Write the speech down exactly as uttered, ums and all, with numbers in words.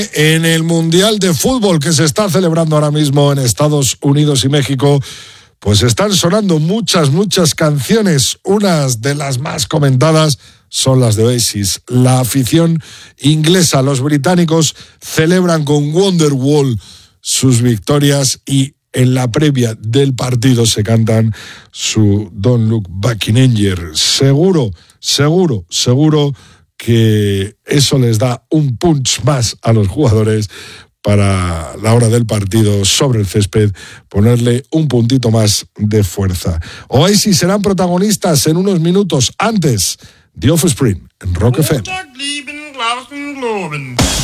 En el Mundial de Fútbol que se está celebrando ahora mismo en Estados Unidos y México, pues están sonando muchas, muchas canciones. Unas de las más comentadas son las de Oasis. La afición inglesa, los británicos, celebran con Wonderwall sus victorias y en la previa del partido se cantan su Don't Look Back in Anger. Seguro, seguro, seguro que eso les da un punch más a los jugadores para la hora del partido sobre el césped, ponerle un puntito más de fuerza. Oasis serán protagonistas en unos minutos. Antes, The Offspring en Rock F M.